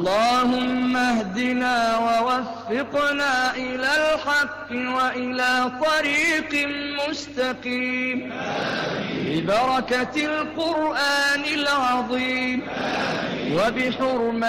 اللهم اهدنا ووفقنا إلى الحق وإلى طريق مستقيم ببركة القرآن العظيم وبحرمة